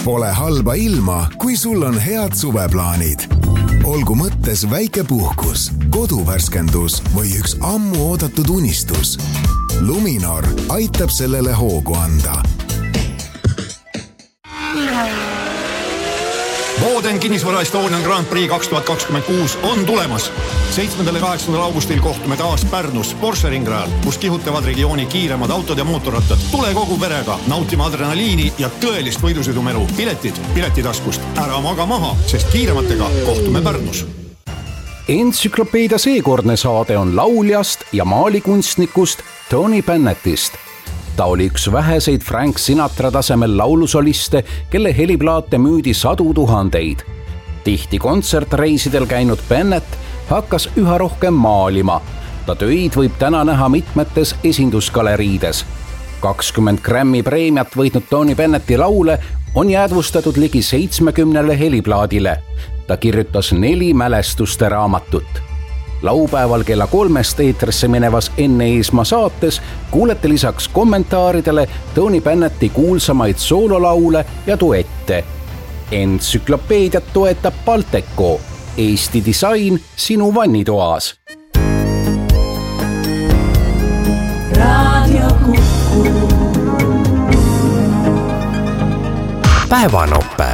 Pole halba ilma, kui sul on head suveplaanid. Olgu mõttes väike puhkus, koduvärskendus või üks ammu oodatud unistus. Luminor aitab sellele hoogu anda. Boden kinnisvara Estonian Grand Prix 2026 on tulemas. 7. ja 8. augustil kohtume taas Pärnus Porsche ringrajal, kus kihutavad regiooni kiiremad autod ja mootorrattad. Tule kogu perega nautima adrenaliini ja tõelist võidusõidumelu. Piletid piletitaskust. Ära maga maha, sest kiirematega kohtume Pärnus. Entsüklopeedia seekordne saade on lauljast ja maalikunstnikust Tony Bennettist. Ta oli üks väheseid Frank Sinatra tasemel laulusoliste, kelle heliplaate müüdi 100 000. Tihti kontsertreisidel käinud Bennett hakkas üha rohkem maalima. Ta töid võib täna näha mitmetes esindusgaleriides. 20 Grammy preemiat võitnud Tony Bennetti laule on jäädvustatud ligi 70 heliplaadile. Ta kirjutas 4 mälestuste raamatut. Laupäeval kella 3 eetrisse minevas Enne Eesmaa saates kuulete lisaks kommentaaridele Tony Bennetti kuulsamaid soololaule ja duette. Entsüklopeediat toetab Balteco, Eesti disain sinu vannitoas. Radio Kuku. Päevanoppe.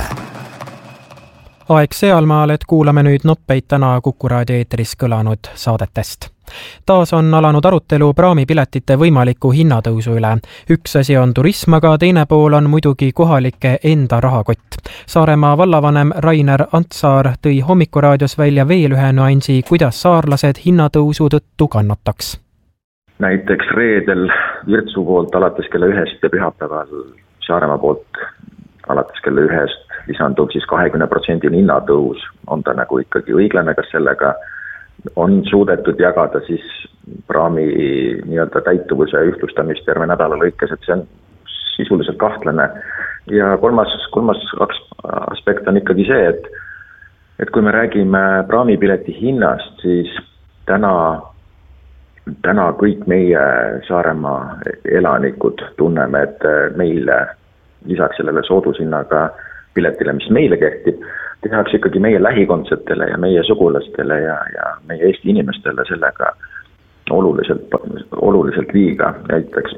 Aeg sealmaal, et kuulame nüüd noppeid täna Kuku raadio eetris kõlanud saadetest. Taas on alanud arutelu praamipiletite võimaliku hinnatõusu üle. Üks asi on turism, aga teine pool on muidugi kohalike enda rahakott. Saaremaa vallavanem Rainer Antsaar tõi Hommikuraadios välja veel ühe nüansi, kuidas saarlased hinnatõusu tõttu kannataks. Näiteks reedel Virtsu poolt alates kella 1 ja pühapäeval Saaremaa poolt alates kella 1 lisandub siis 20% hinnatõus. On ta nagu ikkagi õiglane, kas sellega on suudetud jagada siis praami nii-öelda täituvuse ühtlustamist terve nädala lõikes, et see on sisuliselt kahtlane. Ja kolmas aspekt on ikkagi see, et kui me räägime praamipileti hinnast, siis täna kõik meie Saaremaa elanikud tunneme, et meile lisaks sellele soodushinnaga piletile, mis meile kehtib, tehakse ikkagi meie lähikondsetele ja meie sugulastele ja meie Eesti inimestele sellega oluliselt liiga. Näiteks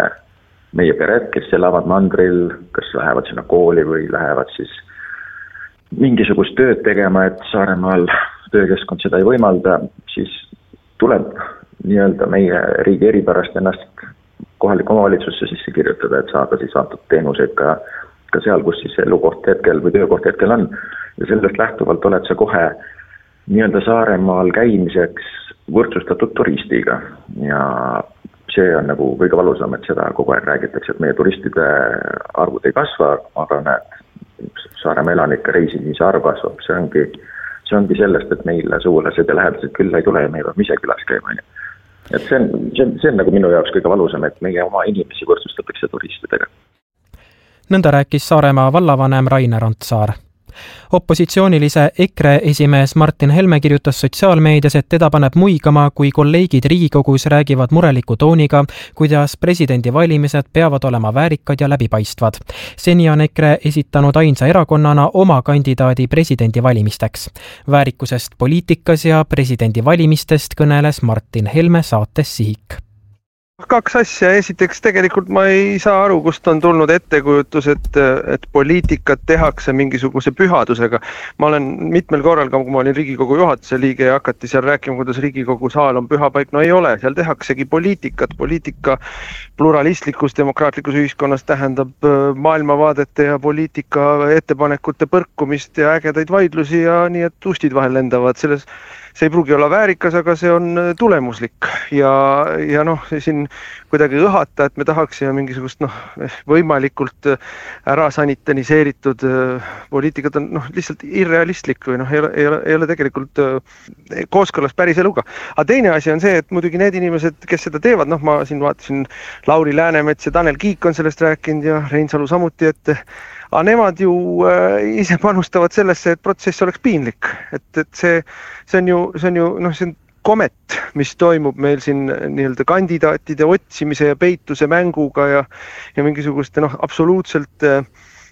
meie pered, kes elavad mandril, kas lähevad sinna kooli või lähevad siis mingisugust tööd tegema, et Saaremaal töökeskkond seda ei võimalda, siis tuleb nii-öelda meie riigi eripärast ennast kohaliku omavalitsusse sisse kirjutada, et saada siis antud teenuseid ka seal, kus siis elukoht hetkel või töökoht hetkel on. Ja sellest lähtuvalt oled sa kohe nii-öelda Saaremaal käimiseks võrdsustatud turistiga. Ja see on nagu kõige valusam, et seda kogu aeg räägitakse, et meie turistide arvud ei kasva, aga Saaremaa elanike reisimise arv kasvab. See ongi sellest, et meile sugulased ja lähedased külla ei tule ja me peame ise külas käima. Et see on nagu minu jaoks kõige valusam, et meie oma inimesi võrdsustatakse turistidega. Nõnda rääkis Saaremaa vallavanem Rainer Antsaar. Opositsioonilise EKRE esimees Martin Helme kirjutas sotsiaalmeedias, et teda paneb muigama, kui kolleegid Riigikogus räägivad mureliku tooniga, kuidas presidendivalimised peavad olema väärikad ja läbipaistvad. Seni on EKRE esitanud ainsa erakonnana oma kandidaadi presidendivalimisteks. Väärikusest poliitikas ja presidendivalimistest kõneles Martin Helme saates Sihik. 2 asja. Esiteks tegelikult ma ei saa aru, kust on tulnud ettekujutus, et poliitikat tehakse mingisuguse pühadusega. Ma olen mitmel korral, kui ma olin Riigikogu juhatuse liige ja hakati seal rääkima, kuidas Riigikogu saal on pühapaik. No ei ole, seal tehaksegi poliitikat. Poliitika pluralistlikus demokraatlikus ühiskonnas tähendab maailmavaadete ja poliitika ettepanekute põrkumist ja ägedaid vaidlusi ja nii, et ustid vahel lendavad. See ei pruugi olla väärikas, aga see on tulemuslik ja siin kuidagi õhata, et me tahaksime mingisugust võimalikult ära sanitaniseeritud poliitikat on lihtsalt irrealistlik või ei ole tegelikult kooskõlas päris eluga. Aga teine asi on see, et muidugi need inimesed, kes seda teevad, ma siin vaatasin Lauri Läänemets ja Tanel Kiik on sellest rääkinud ja Reinsalu samuti, et aga nemad ju ise panustavad sellesse, et protsess oleks piinlik. Et see on ju komet, mis toimub meil siin nii-öelda kandidaatide otsimise ja peituse mänguga ja mingisuguste absoluutselt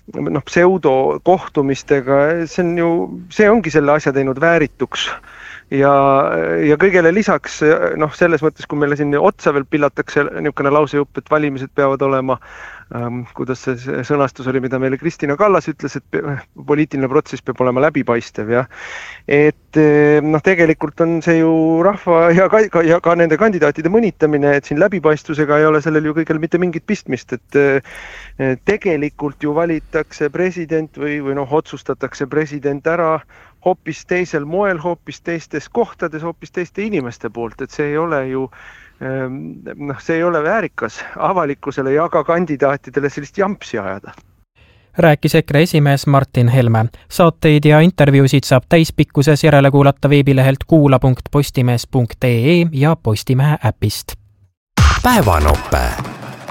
pseudokohtumistega, see ongi selle asja teinud väärituks. Ja kõigele lisaks, selles mõttes, kui meile siin otsa veel pillatakse niisugune lausejupp, et valimised peavad olema, kuidas see sõnastus oli, mida meile Kristina Kallas ütles, et poliitiline protsess peab olema läbipaistev, ja et tegelikult on see ju rahva ja ka nende kandidaatide mõnitamine, et siin läbipaistvusega ei ole sellel ju kõigel mitte mingit pistmist, et tegelikult ju valitakse president või otsustatakse president ära hoopis teisel moel, hoopis teistes kohtades, hoopis teiste inimeste poolt, et see ei ole ju, see ei ole väärikas avalikkusele ja ka kandidaatidele sellist jampsi ajada. Rääkis EKRE esimees Martin Helme. Saateid ja intervjuusid saab täispikkuses järele kuulata veebilehelt kuula.postimees.ee ja Postimehe äpist. Päevanope.